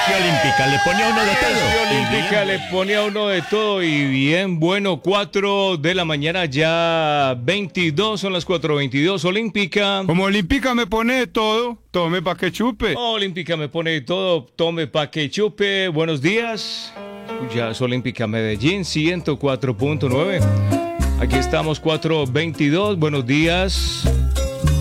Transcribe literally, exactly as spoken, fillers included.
que Olímpica le pone a uno de Es todo. que Olímpica Y bien. le pone a uno de todo y bien, bueno, cuatro de la mañana ya veintidós, son las cuatro veintidós, Olímpica. Como Olímpica me pone de todo, tome pa' que chupe. Olímpica me pone de todo, tome pa' que chupe, buenos días. Escuchas Olímpica Medellín ciento cuatro punto nueve. Aquí estamos cuatro veintidós, buenos días.